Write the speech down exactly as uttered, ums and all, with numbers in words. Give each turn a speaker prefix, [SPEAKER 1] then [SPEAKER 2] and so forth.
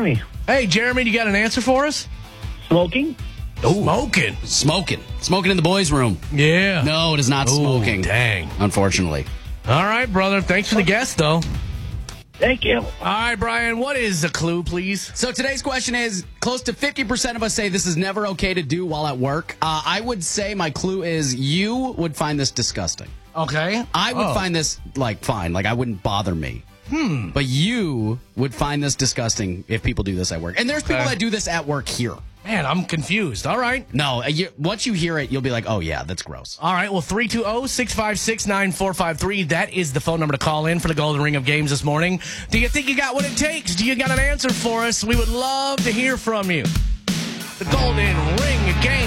[SPEAKER 1] Jeremy.
[SPEAKER 2] Hey, Jeremy, you got an answer for us?
[SPEAKER 1] Smoking?
[SPEAKER 2] Smoking.
[SPEAKER 3] Smoking. Smoking in the boys' room.
[SPEAKER 2] Yeah.
[SPEAKER 3] No, it is not
[SPEAKER 2] Ooh,
[SPEAKER 3] smoking.
[SPEAKER 2] Dang.
[SPEAKER 3] Unfortunately.
[SPEAKER 2] All right, brother. Thanks for the guess, though.
[SPEAKER 1] Thank you.
[SPEAKER 2] All right, Brian, what is the clue, please?
[SPEAKER 3] So today's question is, close to fifty percent of us say this is never okay to do while at work. Uh, I would say my clue is you would find this disgusting.
[SPEAKER 2] Okay.
[SPEAKER 3] I would
[SPEAKER 2] Oh.
[SPEAKER 3] find this, like, fine. Like, I wouldn't bother me. Hmm. But you would find this disgusting if people do this at work. And there's people
[SPEAKER 2] Okay.
[SPEAKER 3] that do this at work here.
[SPEAKER 2] Man, I'm confused. All right.
[SPEAKER 3] No, uh, you, once you hear it, you'll be like, oh, yeah, that's gross.
[SPEAKER 2] All right, well, three two zero, six five six, nine four five three. That is the phone number to call in for the Golden Ring of Games this morning. Do you think you got what it takes? Do you got an answer for us? We would love to hear from you. The Golden Ring of Games.